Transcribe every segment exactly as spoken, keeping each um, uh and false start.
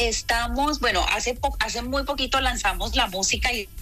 estamos, bueno, hace, po- hace muy poquito lanzamos la música y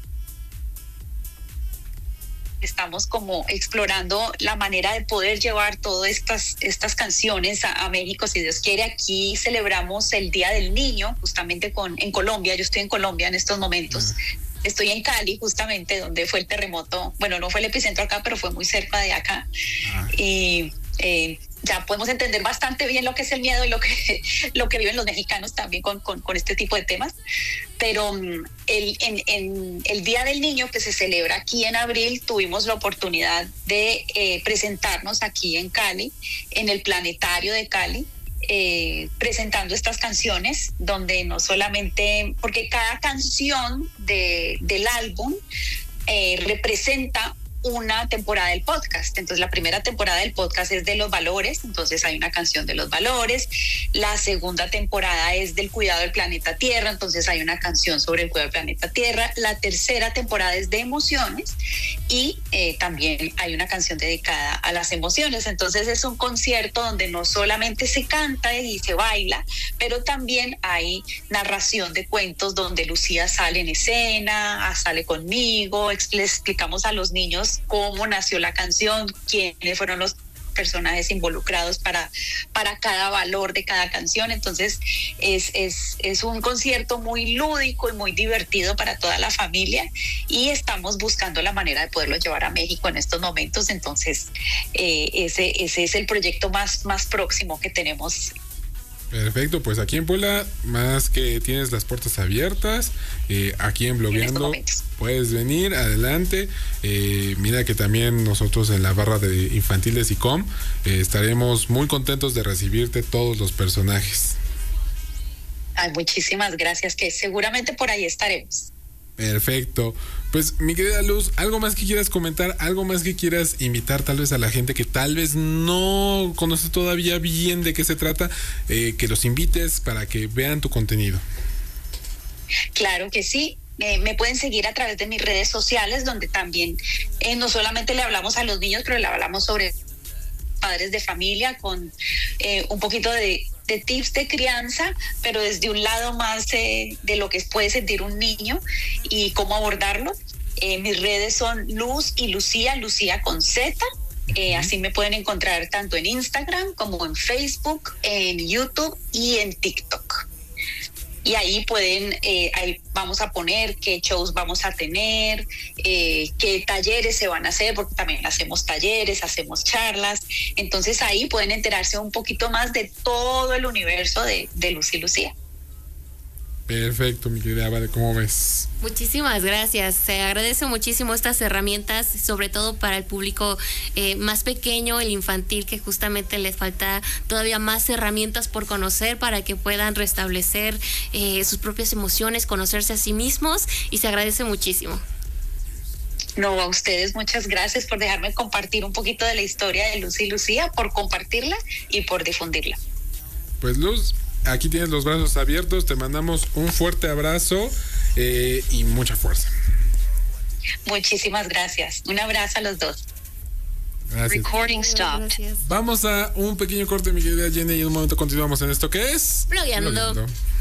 estamos como explorando la manera de poder llevar todas estas, estas canciones a, a México, si Dios quiere. Aquí celebramos el Día del Niño, justamente con, en Colombia. Yo estoy en Colombia en estos momentos. Uh-huh. Estoy en Cali, justamente, donde fue el terremoto. Bueno, no fue el epicentro acá, pero fue muy cerca de acá. Uh-huh. Y eh, ya podemos entender bastante bien lo que es el miedo y lo que, lo que viven los mexicanos también con, con, con este tipo de temas. Pero el, en, en el Día del Niño, que se celebra aquí en abril, tuvimos la oportunidad de eh, presentarnos aquí en Cali, en el Planetario de Cali, eh, presentando estas canciones, donde no solamente, porque cada canción de, del álbum eh, representa una temporada del podcast. Entonces la primera temporada del podcast es de los valores, entonces hay una canción de los valores. La segunda temporada es del cuidado del planeta Tierra, entonces hay una canción sobre el cuidado del planeta Tierra. La tercera temporada es de emociones y eh, también hay una canción dedicada a las emociones. Entonces es un concierto donde no solamente se canta y se baila, pero también hay narración de cuentos donde Lucía sale en escena, sale conmigo, le explicamos a los niños cómo nació la canción, quiénes fueron los personajes involucrados para, para cada valor de cada canción. Entonces es, es, es un concierto muy lúdico y muy divertido para toda la familia, y estamos buscando la manera de poderlo llevar a México en estos momentos. Entonces eh, ese, ese es el proyecto más, más próximo que tenemos. Perfecto, pues aquí en Puebla, más que tienes las puertas abiertas, eh, aquí en Blogueando puedes venir, adelante. Eh, mira que también nosotros en la barra de infantiles y com eh, estaremos muy contentos de recibirte todos los personajes. Ay, muchísimas gracias, que seguramente por ahí estaremos. Perfecto. Pues mi querida Luz, ¿algo más que quieras comentar? ¿Algo más que quieras invitar tal vez a la gente que tal vez no conoce todavía bien de qué se trata? Eh, que los invites para que vean tu contenido. Claro que sí. Eh, me pueden seguir a través de mis redes sociales, donde también eh, no solamente le hablamos a los niños, pero le hablamos sobre padres de familia con eh, un poquito de, de tips de crianza, pero desde un lado más eh, de lo que puede sentir un niño y cómo abordarlo. Eh, mis redes son Luz y Lucía, Lucía con Z. Eh, así me pueden encontrar tanto en Instagram como en Facebook, en YouTube y en TikTok. Y ahí pueden, eh, ahí vamos a poner qué shows vamos a tener, eh, qué talleres se van a hacer, porque también hacemos talleres, hacemos charlas. Entonces ahí pueden enterarse un poquito más de todo el universo de, de Luz y Lucía. Perfecto, mi querida Vale, ¿cómo ves? Muchísimas gracias. Se agradece muchísimo estas herramientas, sobre todo para el público eh, más pequeño, el infantil, que justamente les falta todavía más herramientas por conocer para que puedan restablecer eh, sus propias emociones, conocerse a sí mismos, y se agradece muchísimo. No, a ustedes muchas gracias por dejarme compartir un poquito de la historia de Luz y Lucía, por compartirla y por difundirla. Pues Luz, aquí tienes los brazos abiertos, te mandamos un fuerte abrazo eh, y mucha fuerza. Muchísimas gracias. Un abrazo a los dos. Gracias. Recording stopped. Gracias. Vamos a un pequeño corte, mi querida Jenny, y en un momento continuamos en esto que es Blogueando. Blogueando.